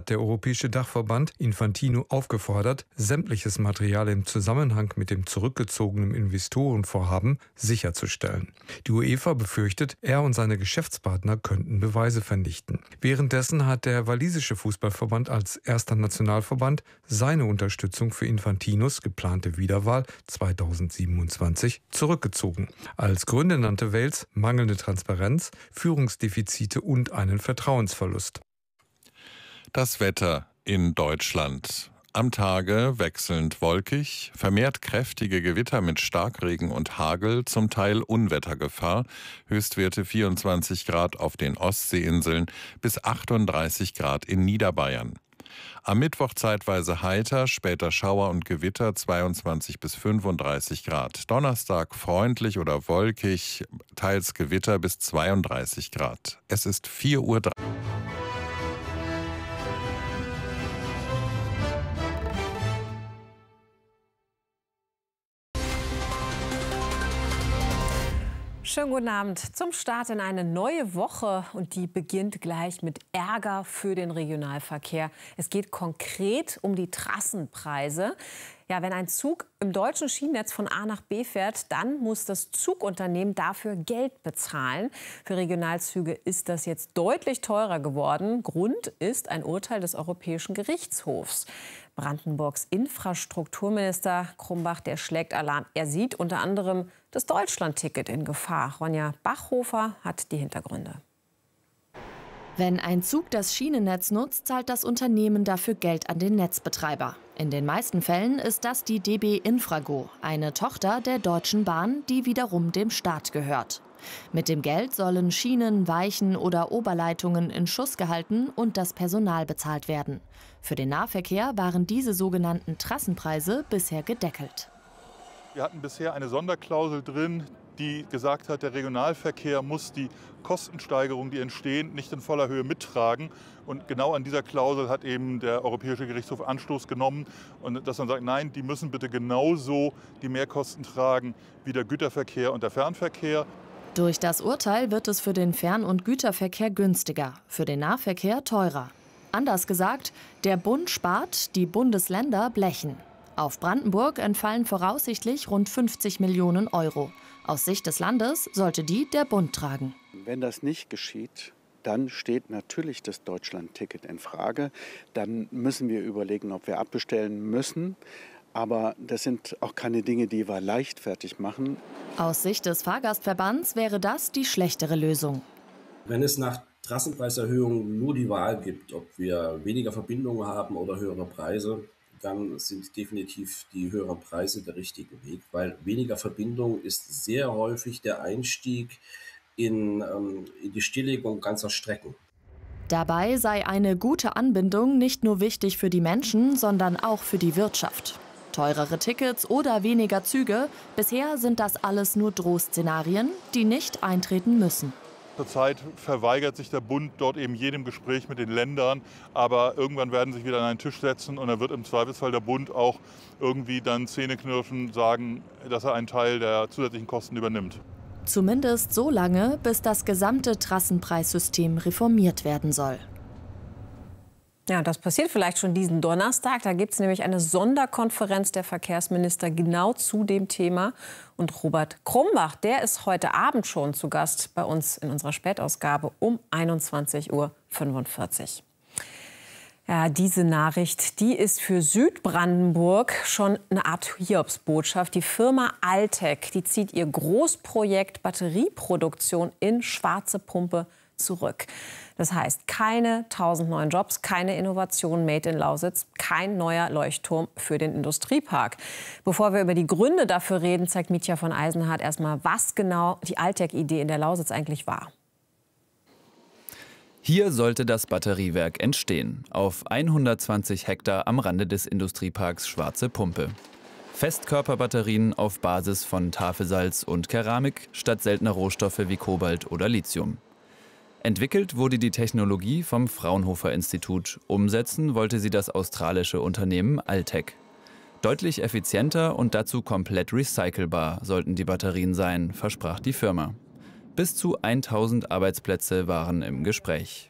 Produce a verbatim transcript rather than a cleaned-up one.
hat der Europäische Dachverband Infantino aufgefordert, sämtliches Material im Zusammenhang mit dem zurückgezogenen Investorenvorhaben sicherzustellen. Die UEFA befürchtet, er und seine Geschäftspartner könnten Beweise vernichten. Währenddessen hat der walisische Fußballverband als erster Nationalverband seine Unterstützung für Infantinos geplante Wiederwahl zweitausendsiebenundzwanzig zurückgezogen. Als Gründe nannte Wales mangelnde Transparenz, Führungsdefizite und einen Vertrauensverlust. Das Wetter in Deutschland. Am Tage wechselnd wolkig, vermehrt kräftige Gewitter mit Starkregen und Hagel, zum Teil Unwettergefahr, Höchstwerte vierundzwanzig Grad auf den Ostseeinseln bis achtunddreißig Grad in Niederbayern. Am Mittwoch zeitweise heiter, später Schauer und Gewitter zweiundzwanzig bis fünfunddreißig Grad. Donnerstag freundlich oder wolkig, teils Gewitter bis zweiunddreißig Grad. Es ist vier Uhr dreißig. Schönen guten Abend zum Start in eine neue Woche, und die beginnt gleich mit Ärger für den Regionalverkehr. Es geht konkret um die Trassenpreise. Ja, wenn ein Zug im deutschen Schienennetz von A nach B fährt, dann muss das Zugunternehmen dafür Geld bezahlen. Für Regionalzüge ist das jetzt deutlich teurer geworden. Grund ist ein Urteil des Europäischen Gerichtshofs. Brandenburgs Infrastrukturminister Krumbach, der schlägt Alarm. Er sieht unter anderem das Deutschlandticket in Gefahr. Ronja Bachhofer hat die Hintergründe. Wenn ein Zug das Schienennetz nutzt, zahlt das Unternehmen dafür Geld an den Netzbetreiber. In den meisten Fällen ist das die D B Infrago, eine Tochter der Deutschen Bahn, die wiederum dem Staat gehört. Mit dem Geld sollen Schienen, Weichen oder Oberleitungen in Schuss gehalten und das Personal bezahlt werden. Für den Nahverkehr waren diese sogenannten Trassenpreise bisher gedeckelt. Wir hatten bisher eine Sonderklausel drin, die gesagt hat, der Regionalverkehr muss die Kostensteigerungen, die entstehen, nicht in voller Höhe mittragen. Und genau an dieser Klausel hat eben der Europäische Gerichtshof Anstoß genommen. Und dass man sagt, nein, die müssen bitte genauso die Mehrkosten tragen wie der Güterverkehr und der Fernverkehr. Durch das Urteil wird es für den Fern- und Güterverkehr günstiger, für den Nahverkehr teurer. Anders gesagt, der Bund spart, die Bundesländer blechen. Auf Brandenburg entfallen voraussichtlich rund fünfzig Millionen Euro. Aus Sicht des Landes sollte die der Bund tragen. Wenn das nicht geschieht, dann steht natürlich das Deutschlandticket in Frage. Dann müssen wir überlegen, ob wir abbestellen müssen. Aber das sind auch keine Dinge, die wir leichtfertig machen. Aus Sicht des Fahrgastverbands wäre das die schlechtere Lösung. Wenn es nach Trassenpreiserhöhungen nur die Wahl gibt, ob wir weniger Verbindungen haben oder höhere Preise, dann sind definitiv die höheren Preise der richtige Weg, weil weniger Verbindung ist sehr häufig der Einstieg in, ähm, in die Stilllegung ganzer Strecken. Dabei sei eine gute Anbindung nicht nur wichtig für die Menschen, sondern auch für die Wirtschaft. Teurere Tickets oder weniger Züge, bisher sind das alles nur Drohszenarien, die nicht eintreten müssen. Zurzeit verweigert sich der Bund dort eben jedem Gespräch mit den Ländern. Aber irgendwann werden sie sich wieder an einen Tisch setzen und dann wird im Zweifelsfall der Bund auch irgendwie dann zähneknirschend sagen, dass er einen Teil der zusätzlichen Kosten übernimmt. Zumindest so lange, bis das gesamte Trassenpreissystem reformiert werden soll. Ja, das passiert vielleicht schon diesen Donnerstag. Da gibt es nämlich eine Sonderkonferenz der Verkehrsminister genau zu dem Thema. Und Robert Krumbach, der ist heute Abend schon zu Gast bei uns in unserer Spätausgabe um einundzwanzig Uhr fünfundvierzig. Ja, diese Nachricht, die ist für Südbrandenburg schon eine Art Hiobsbotschaft. Die Firma Altec, die zieht ihr Großprojekt Batterieproduktion in Schwarze Pumpe zurück. Das heißt, keine tausend neuen Jobs, keine Innovation made in Lausitz, kein neuer Leuchtturm für den Industriepark. Bevor wir über die Gründe dafür reden, zeigt Mitja von Eisenhardt erstmal, was genau die Altec-Idee in der Lausitz eigentlich war. Hier sollte das Batteriewerk entstehen, auf hundertzwanzig Hektar am Rande des Industrieparks Schwarze Pumpe. Festkörperbatterien auf Basis von Tafelsalz und Keramik statt seltener Rohstoffe wie Kobalt oder Lithium. Entwickelt wurde die Technologie vom Fraunhofer Institut. Umsetzen wollte sie das australische Unternehmen Altec. Deutlich effizienter und dazu komplett recycelbar sollten die Batterien sein, versprach die Firma. Bis zu tausend Arbeitsplätze waren im Gespräch.